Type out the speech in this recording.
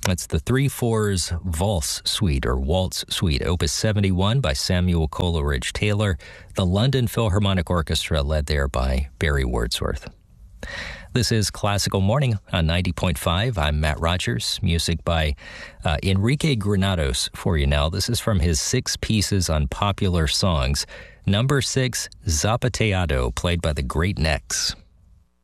It's the 3/4 Valse Suite or Waltz Suite, Opus 71 by Samuel Coleridge Taylor, the London Philharmonic Orchestra led there by Barry Wordsworth. This is Classical Morning on 90.5. I'm Matt Rogers. Music by Enrique Granados for you now. This is from his 6 pieces on popular songs. Number 6, Zapateado, played by the Great Necks.